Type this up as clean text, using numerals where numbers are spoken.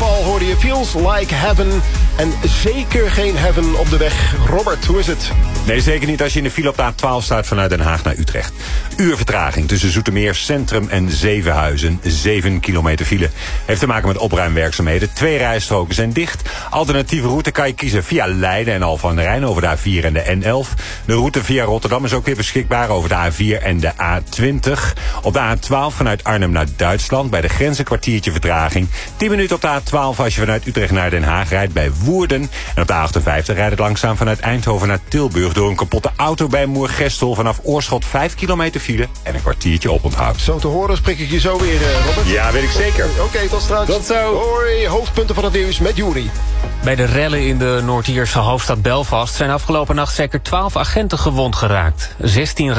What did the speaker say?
Paul hoorde je Feels Like Heaven. En zeker geen heaven op de weg. Robert, hoe is het? Nee, zeker niet als je in de file op de A12 staat vanuit Den Haag naar Utrecht. Uur vertraging tussen Zoetermeer Centrum en Zevenhuizen. 7 kilometer file. Heeft te maken met opruimwerkzaamheden. 2 rijstroken zijn dicht. Alternatieve route kan je kiezen via Leiden en Alphen aan de Rijn over de A4 en de N11. De route via Rotterdam is ook weer beschikbaar over de A4 en de A20. Op de A12 vanuit Arnhem naar Duitsland. Bij de grens een kwartiertje vertraging. 10 minuten op de A12 als je vanuit Utrecht naar Den Haag rijdt bij Woerden. En op de A58 rijdt het langzaam vanuit Eindhoven naar Tilburg door een kapotte auto bij Moergestel. Vanaf Oorschot 5 kilometer file en een kwartiertje oponthoud. Zo te horen spreek ik je zo weer, Robert. Ja, weet ik zeker. Oké, tot straks. Tot zo. Hoi, hoofdpunten van het nieuws met Juri. Bij de rellen in de Noord-Ierse hoofdstad Belfast zijn afgelopen nacht zeker 12 agenten gewond geraakt. 16